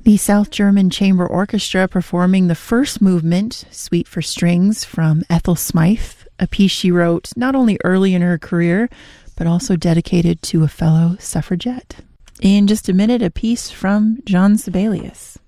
The South German Chamber Orchestra performing the first movement, Suite for Strings, from Ethel Smythe, a piece she wrote not only early in her career, but also dedicated to a fellow suffragette. In just a minute, a piece from Jean Sibelius.